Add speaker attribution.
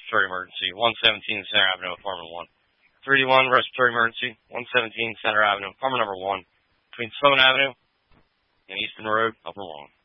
Speaker 1: respiratory emergency, 117 Center Avenue, apartment 1. 3D1 respiratory emergency, 117 Center Avenue, apartment number 1, between Sloan Avenue and Easton Road, upper 1.